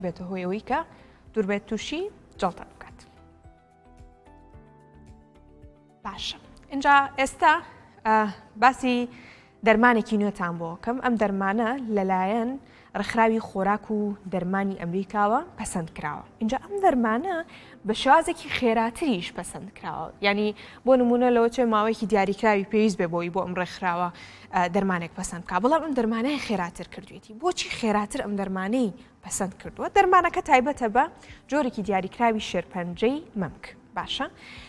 بێتە هۆیەوەی کە دوور بێت تووشی جەڵتە بکات. باشە. اینجا ئێستا باسی دەرمانێکی نوێتان بۆ کەم ئەم دەرمانە لەلایەن ڕخراوی خۆراک و دەرمانی ئەمریکاوە پەسەند کراوە. اینجا ئەم دەرمانە بە شازێکی خێراتریش پەسەند کراوە. ینی بۆ نمونە لەوە چێ ماوەیەکی دیاریکراوی پێویست بێ بۆی بۆ ئەم ڕێکخراوە دەرمانێک پەسەند کا. بەڵام ئەم دەرمانەیە خێراتر کردوێتی. بۆچی خێراتر ئەم دەرمانەی پەسەند کردووە؟ دەرمانەکە تایبەتە بە جۆرێکی دیاریکراوی شێرپەنجەی مەمک. باشە.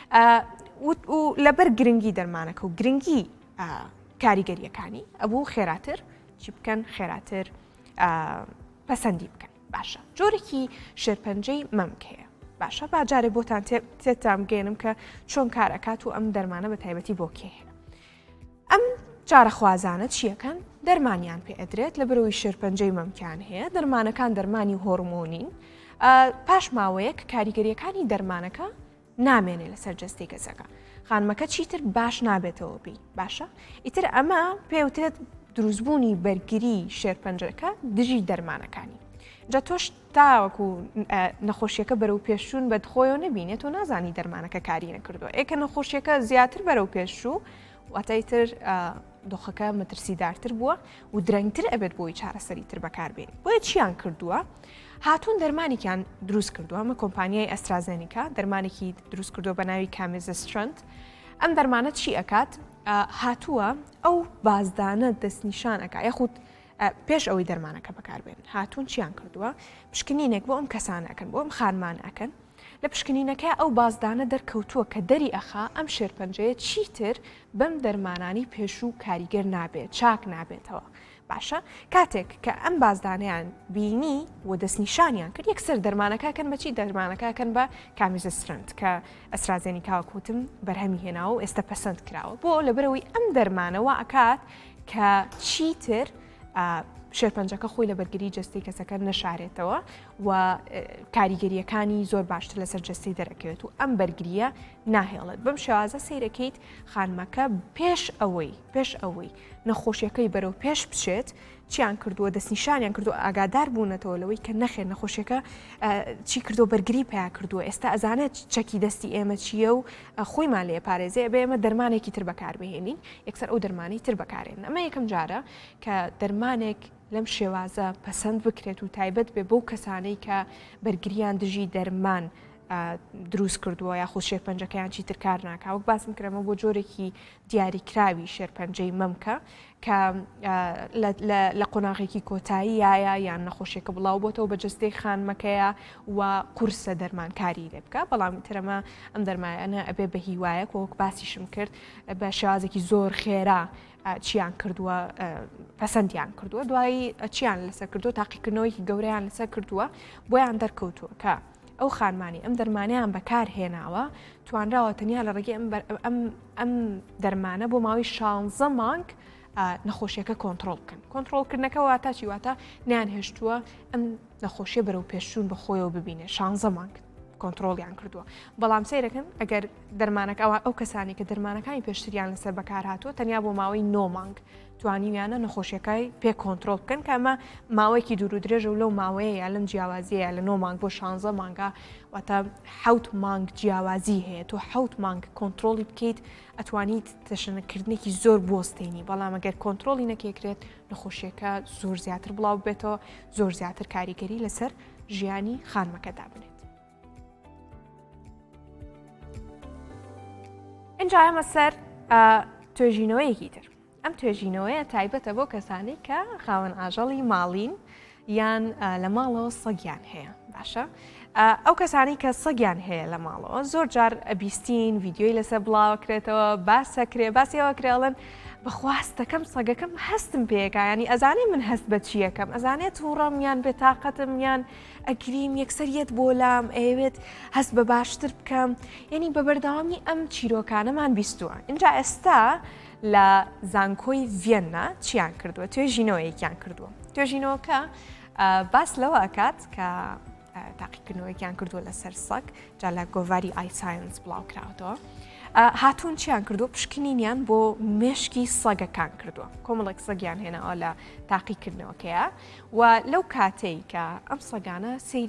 و لەبەر گرنگی دەرمانەکە و گرنگی کاریگەریەکانی ئەبوو خێراتر چی بکەن خێراتر پەسەندی بکەن. باشە. جۆرێکی شێرپەنجەی مەمک هەیە. باشە باجارێ بۆتان تێتان بگەێنم کە چۆن کارەکات و ئەم دەرمانە بە تایبەتی بۆ کێ هەیە. ئەم جارەخوازانە چیەکەن؟ دەرمانیان پێ ئەدرێت لە بەرەوەی شێرپەنجەی مەمکیان هەیە. دەرمانەکان دەرمانی هۆرمۆنین. پاش ماوەیەک کاریگەریەکانی دەرمانەکە نامێنێ لەسەر جەستەی کەسەکە. خانمەکە چیتر باش نابێتەوە بی. باشە؟ ئیتر ئەمە پێوترێت دروستبوونی بەرگری شێرپەنجەکە دژی دەرمانەکانی. جا تۆش تاوەکو نەخۆشیەکە بەرەو پێشچوون بەدخۆیەوە نبینێت و نازانی دەرمانەکە کاری نەکردووە. ئێکە نەخۆشیەکە زیاتر بەرەو پێشچوو واتایتر دۆخەکە مەترسیدارتر بووە و درەنگتر ئەبێت بۆی چارەسەریتر بەکاربێن. بۆیە چیان کردووە؟ هاتوون دەرمانێکیان دروست کردووە. ئەمە کۆمپانیای ئەسترازێنیکا دەرمانێکی دروست کردووە بە ناوی کامیزسترنت. ئەم دەرمانە چی ئەکات؟ هاتووە ئەو بازدانە دەستنیشان ئەکا یاخود پێش ئەوەی دەرمانەکە بەکاربێن. هاتوون چیان کردووە؟ پشکنینێک بۆ ئەم کەسانە ئەکەن بۆ ئەم خانمان ئەکەن. لە پشکنینەکە ئەو بازدانە دەرکەوتووە کە دەری ئەخا ئەم شێرپەنجەیە چیتر بەم دەرمانانی پێشوو کاریگەر نابێت، چاک نابێتەوە. باشە کاتێک کە ئەم بازدانیان بینی و دەستنیشانیان کرد یەکسەر دەرمانەکەکەن بەچی دەرمانەکەکەن بە کامیزسترنت کە ئەسترازێنیکاوە کوتم بەرهەمی هێناوە و ئێستا پەسەند کراوە بۆ لەبەرەوەی ئەم دەرمانەوە ئەکات کە چیتر شێرپەنجەکە خۆی لە بەرگری جەستەی کەسەکە نەشارێتەوە و کاریگەریەکانی زۆر باشتر لەسەر جەستەی دەرەکەوێت و ئەم بەرگریە ناهێڵێت. بەم شێوازە سەیرەکەیت خانمەکە پێش ئەوەی نەخۆشیەکەی بەرەو پێش بچێت چیان کردووە دەستنیشانیان کردو ئاگادار بوونەتەوە لەوەی کە نەخێر نەخۆشیەکە چی کردو بەرگری پیا کردووە. ئێستا ئەزانێت چەکی دەستی ئێمە چییە و خۆیمان لێ پارێزێ بێ ئێمە دەرمانێکی تر بەکاربهێنین یەکسەر ئەو دەرمانی تر بەکارێن. ئەمە یەکەم جارە کە دەرمانێک لەم شێوازە پەسەند بکرێت و تایبەت بێ بەو کەسانەی کە بەرگریان دژی دەرمان دروست کردووە یا خۆ شێرپەنجەکەیان چیتر کار ناکە. وەک باسم کردمە بۆ جۆرێکی دیاریکراوی شێرپەنجەی مەمکە کە لە قۆناغێکی کۆتایی یایە یان نەخۆشیەکە بڵاو بۆتەوە بە جەستەی خانمەکەیە و قورسە دەرمانکاری لێ بکە. بەڵام ترەمە ئەم دەرمانە ئەبێ بە هیوایەک وەک باسیشم کرد بە شێوازێکی زۆر خێرا چیان کردووە پەسەندیان کردووە دوایی چیان لەسەر کردووە تاقیکردنەوەیکی گەورەیان لەسەر کردووە بۆیان دەرکەوتووە کە ئەو خانمانی ئەم دەرمانیان بەکار هێناوە توانراوە تەنیا لە ڕێگەی ئەم دەرمانە بۆ ماوەی 16 مانگ نەخۆشیەکە کۆنتترۆل بکەن. کۆنتترۆلکردنەکە واتە چی واتە نیان هێشتووە ئەم نەخۆشیە بەرەو پێشچوون بە خۆیەوە ببینێ 16 مانگ کۆنتترۆلیان کردووە. بەڵام سیرەکەن ئەگەر دەرمانەکە ئەو کەسانی کە دەرمانەکانی پێشتریان لەسەر بەکار هاتووە تەنیا بۆ ماوەی 9 مانگ توانیویانە نەخۆشیەکەی پێ کۆنتترۆل بکەن کە ئەمە ماوەیەکی دوور و درێژە و لەو ماوەیە یا لەم جیاوازیە لە 9 مانگ بۆ 16 مانگە واتە 7 مانگ جیاوازی هەیە تۆ 7 مانگ کۆنتترۆلی بکەیت ئەتوانیت تەشەنەکردنێکی زۆر بۆستێنی. بەڵام ئەگەر کۆنتترۆلی نەکێکرێت نەخۆشیەکە زۆر زیاتر بڵاو بێتەوە زۆر زیاتر کاریگەری لەسەر ژیانی خانمەکەدا بنێت. اینجا ئەمە سەر توێژینەوەیەکی تر. ئەم توێژینەوەیە تایبەتە بۆ کەسانی کە خاوەن ئاژەڵی ماڵین یان لە ماڵەوە سەگیان هەیە. باشە ئەو کەسانی کە سەگیان هەیە لە ماڵەوە زۆر جار ئەبیستین ڤیددیۆی لەسەر بڵاوکرێتەوە باسەکرێ باسیەوە کرێڵن بەخواستەکەم سەگەکەم هەستم پێەکە ینی ئەزانێ من هەست بە چیەکەم ئەزانێت تووڕەم یان بێتاقەتم یان ئەگریم یەکسەریەت بۆلام ئەوێت هەست بە باشتر بکەم ینی بە بەردەوامی ئەم چیرۆکانەمان بیستووە. اینجا ئێستا لە زانکۆی ڤێننا چیان کردووە توێژینەوەیەکیان کردووە. توێژینەوەکە باس لەوە ئەکات کە تاقیکردنەوەیەکیان کردووە لەسەر سەگ جا لە گۆڤاری ئای ساینس بڵاوکراوەوە. هاتوون چیان کردووە پشکنینیان بۆ مێشکی سەگەکان کردووە. کۆمەڵێک سەگیان هێناوە لە تاقیکردنەوەکەیە و لەو کاتەی کە ئەم سەگانە سەیری